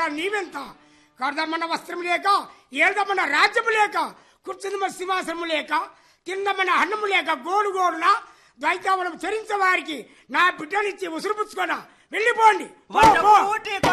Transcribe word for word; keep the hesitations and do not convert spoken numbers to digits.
నీవెంత? కడదమ్మన్న వస్త్రము లేక, ఏదమ్మన్న రాజ్యము లేక, కూర్చుందమ్మ సింహాసనము లేక, తిందమ్మన్న అన్నము లేక, గోడు గోడున ద్వైతావనం చరించే వారికి నా బిడ్డనిచ్చి ఉసురు పుచ్చుకోనా వెళ్ళిపోండి.